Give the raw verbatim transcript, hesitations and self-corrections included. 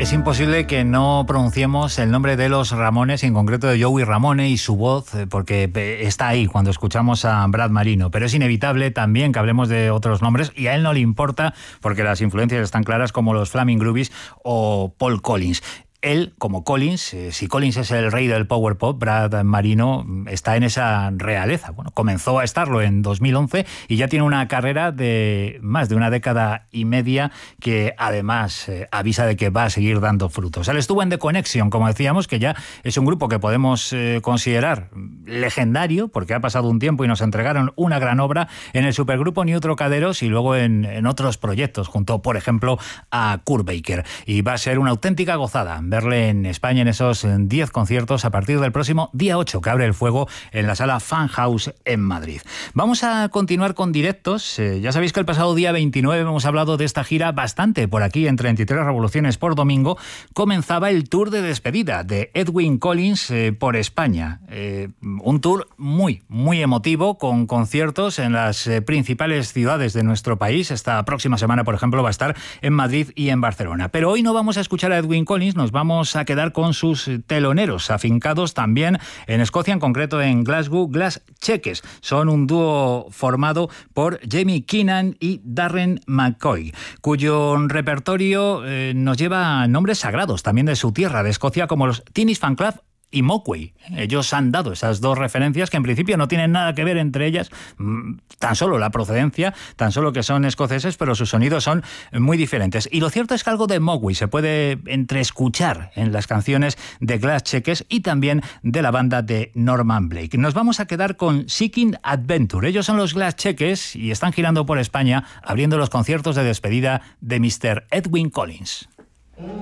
Es imposible que no pronunciemos el nombre de los Ramones, y en concreto de Joey Ramone y su voz, porque está ahí cuando escuchamos a Brad Marino. Pero es inevitable también que hablemos de otros nombres, y a él no le importa porque las influencias están claras, como los Flaming Groovies o Paul Collins. Él, como Collins, eh, si Collins es el rey del power pop, Brad Marino está en esa realeza. Bueno, comenzó a estarlo en dos mil once y ya tiene una carrera de más de una década y media que además eh, avisa de que va a seguir dando frutos. Él estuvo en The Connection, como decíamos, que ya es un grupo que podemos eh, considerar legendario, porque ha pasado un tiempo y nos entregaron una gran obra en el supergrupo New Trocaderos y luego en, en otros proyectos, junto, por ejemplo, a Kurt Baker. Y va a ser una auténtica gozada verle en España en esos diez conciertos a partir del próximo día ocho, que abre el fuego en la sala Fan House en Madrid. Vamos a continuar con directos. Eh, ya sabéis que el pasado día veintinueve hemos hablado de esta gira bastante por aquí, en treinta y tres revoluciones por domingo. Comenzaba el tour de despedida de Edwyn Collins eh, por España. Eh, un tour muy, muy emotivo, con conciertos en las eh, principales ciudades de nuestro país. Esta próxima semana, por ejemplo, va a estar en Madrid y en Barcelona. Pero hoy no vamos a escuchar a Edwyn Collins, nos vamos Vamos a quedar con sus teloneros, afincados también en Escocia, en concreto en Glasgow, Glass Cheques. Son un dúo formado por Jamie Keenan y Darren McCoy, cuyo repertorio eh, nos lleva nombres sagrados también de su tierra, de Escocia, como los Teenage Fan Club y Mogwai. Ellos han dado esas dos referencias que en principio no tienen nada que ver entre ellas, tan solo la procedencia, tan solo que son escoceses, pero sus sonidos son muy diferentes. Y lo cierto es que algo de Mogwai se puede entreescuchar en las canciones de Glass Cheques y también de la banda de Norman Blake. Nos vamos a quedar con Seeking Adventure. Ellos son los Glass Cheques y están girando por España, abriendo los conciertos de despedida de mister Edwyn Collins.